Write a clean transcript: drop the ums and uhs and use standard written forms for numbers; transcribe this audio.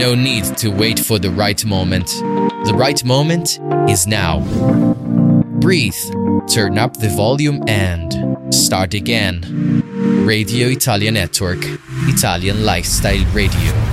no need to wait for the right moment. The right moment is now. Breathe, turn up the volume and start again. Radio Italia Network, Italian Lifestyle Radio.